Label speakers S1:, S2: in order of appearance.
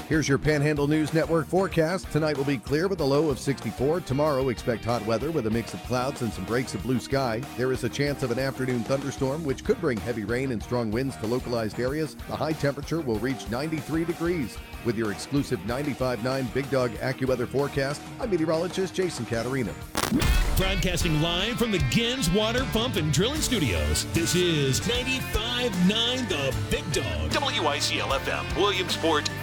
S1: Here's your Panhandle News Network forecast. Tonight will be clear with a low of 64. Tomorrow, expect hot weather with a mix of clouds and some breaks of blue sky. There is a chance of an afternoon thunderstorm, which could bring heavy rain and strong winds to localized areas. The high temperature will reach 93 degrees. With your exclusive 95.9 Big Dog AccuWeather forecast, I'm meteorologist Jason Caterina.
S2: Broadcasting live from the Gins Water Pump and Drilling Studios. This is 95.9 The Big Dog. WICL FM, Williamsport.